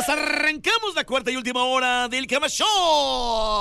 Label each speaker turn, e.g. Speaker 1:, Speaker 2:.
Speaker 1: más, arrancamos la cuarta y última hora del Cama Show.